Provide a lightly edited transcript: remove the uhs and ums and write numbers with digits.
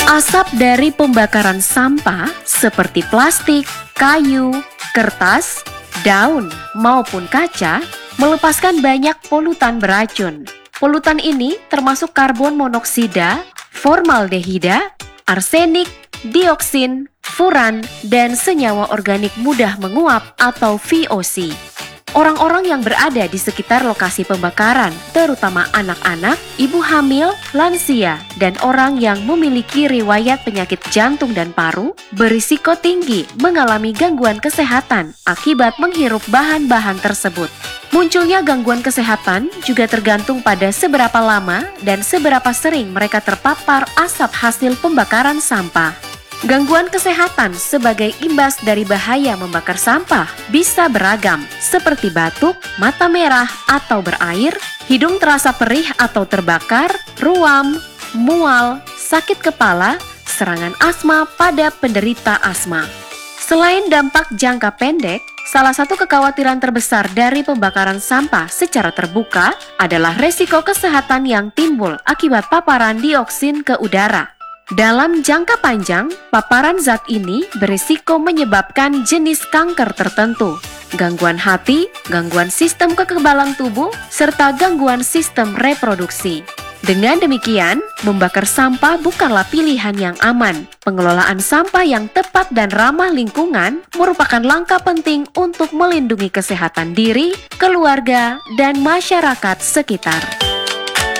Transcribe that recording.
Asap dari pembakaran sampah seperti plastik, kayu, kertas, daun, maupun kaca melepaskan banyak polutan beracun. Polutan ini termasuk karbon monoksida, formaldehida, arsenik, dioksin, furan, dan senyawa organik mudah menguap atau VOC. Orang-orang yang berada di sekitar lokasi pembakaran, terutama anak-anak, ibu hamil, lansia, dan orang yang memiliki riwayat penyakit jantung dan paru, berisiko tinggi mengalami gangguan kesehatan akibat menghirup bahan-bahan tersebut. Munculnya gangguan kesehatan juga tergantung pada seberapa lama dan seberapa sering mereka terpapar asap hasil pembakaran sampah. Gangguan kesehatan sebagai imbas dari bahaya membakar sampah bisa beragam, seperti batuk, mata merah atau berair, hidung terasa perih atau terbakar, ruam, mual, sakit kepala, serangan asma pada penderita asma. Selain dampak jangka pendek, salah satu kekhawatiran terbesar dari pembakaran sampah secara terbuka adalah resiko kesehatan yang timbul akibat paparan dioksin ke udara. Dalam jangka panjang, paparan zat ini berisiko menyebabkan jenis kanker tertentu, gangguan hati, gangguan sistem kekebalan tubuh, serta gangguan sistem reproduksi. Dengan demikian, membakar sampah bukanlah pilihan yang aman. Pengelolaan sampah yang tepat dan ramah lingkungan merupakan langkah penting untuk melindungi kesehatan diri, keluarga, dan masyarakat sekitar.